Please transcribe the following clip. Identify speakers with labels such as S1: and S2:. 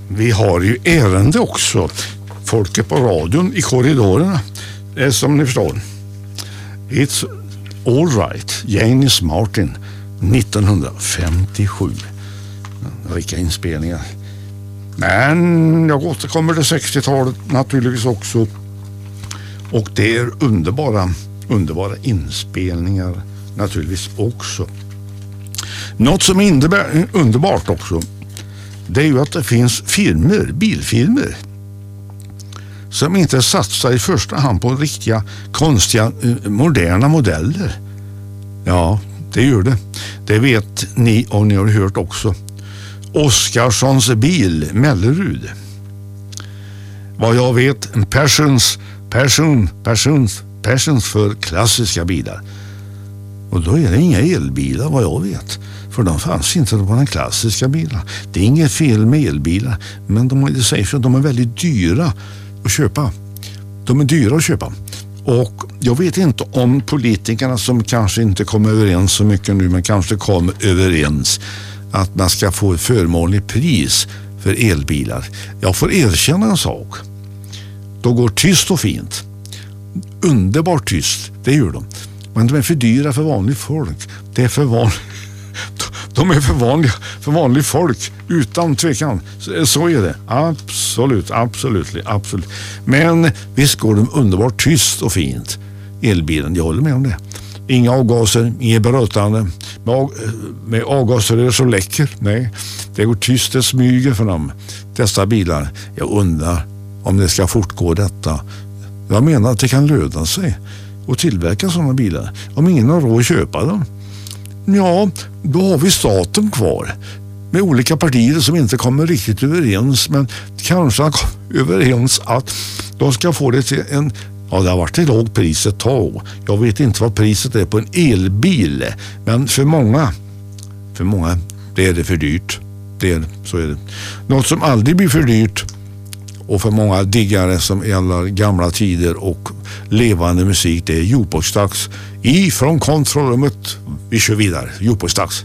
S1: Vi har ju ärende också. Folket på radion i korridorerna. Det är som ni förstår. It's all right. Janis Martin 1957. Vilka inspelningar. Men jag återkommer till 60-talet naturligtvis också. Och det är underbara inspelningar naturligtvis också. Något som är underbart också, det är ju att det finns bilfilmer som inte satsar i första hand på riktiga, konstiga, moderna modeller. Ja, det gör det. Det vet ni och ni har hört också. Oskarssons bil, Mellerud. Vad jag vet, en passions för klassiska bilar. Och då är det inga elbilar vad jag vet. För de fanns inte på den klassiska bilen. Det är inget fel med elbilar. Men de är väldigt dyra att köpa. De är dyra att köpa. Och jag vet inte om politikerna som kanske inte kommer överens så mycket nu, men kanske kommer överens att man ska få ett förmånligt pris för elbilar. Jag får erkänna en sak. De går tyst och fint. Underbart tyst, det gör de. Men de är för dyra för vanligt folk. De är för vanligt folk, utan tvekan. Så är det. Absolut. Men visst går de underbart tyst och fint. Elbilen, jag håller med om det. Inga avgaser, inget brötande. Med avgaser är det så läcker. Nej, det går tyst, det smyger för dem. Dessa bilar, jag undrar om det ska fortgå detta. Jag menar att det kan löna sig att tillverka sådana bilar. Om ingen har råd att köpa dem. Ja, då har vi staten kvar. Med olika partier som inte kommer riktigt överens. Men kanske överens att de ska få det till en... Ja, det har varit ett lågt pris ett tag. Jag vet inte vad priset är på en elbil. Men för många det är det för dyrt. Så är det. Något som aldrig blir för dyrt, och för många diggare som gäller gamla tider och levande musik, det är Jukebox-dags. Ifrån kontrollrummet. Vi kör vidare. Jukebox-dags.